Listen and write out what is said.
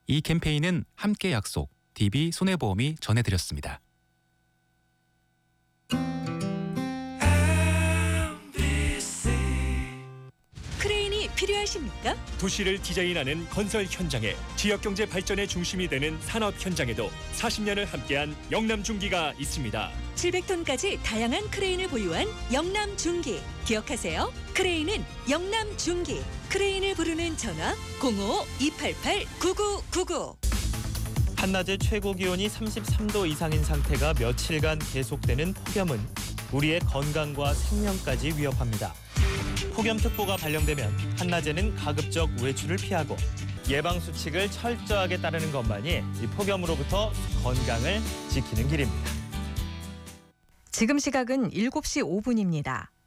이 캠페인은 함께 약속, DB 손해보험이 전해드렸습니다. 크레인이 필요하십니까? 도시를 디자인하는 건설 현장에 지역경제 발전의 중심이 되는 산업 현장에도 40년을 함께한 영남중기가 있습니다. 700톤까지 다양한 크레인을 보유한 영남중기. 기억하세요. 크레인은 영남중기. 크레인을 부르는 전화 055-288-9999. 한낮에 최고 기온이 33도 이상인 상태가 며칠간 계속되는 폭염은 우리의 건강과 생명까지 위협합니다. 폭염특보가 발령되면 한낮에는 가급적 외출을 피하고 예방수칙을 철저하게 따르는 것만이 이 폭염으로부터 건강을 지키는 길입니다. 지금 시각은 7시 5분입니다.